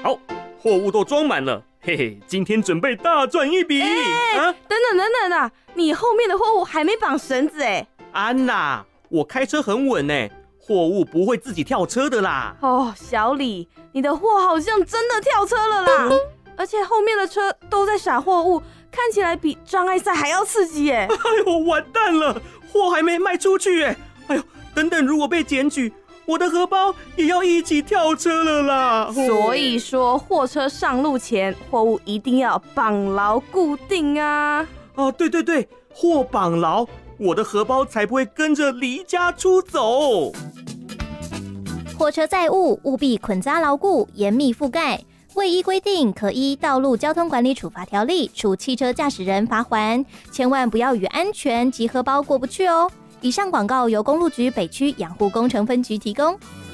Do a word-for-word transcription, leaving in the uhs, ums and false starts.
好，货物都装满了，嘿嘿，今天准备大赚一笔。 哎、欸啊， 等等等等啊，你后面的货物还没绑绳子哎。 安娜，我开车很稳哎，货物不会自己跳车的啦。 哦，小李，你的货好像真的跳车了啦，而且后面的车都在撒货物，看起来比障碍赛还要刺激耶。 哎呦，完蛋了，货还没卖出去哎。哎呦，等等，如果被检举，我的荷包也要一起跳车了啦。 所以说，货车上路前，货物一定要绑牢固定啊。 哦，对对对，货绑牢，我的荷包才不会跟着离家出走。 货车载物务必捆扎牢固，严密覆盖。未依规定，可依《道路交通管理处罚条例》处汽车驾驶人罚锾。千万不要与安全及荷包过不去哦。以上广告由公路局北区养护工程分局提供。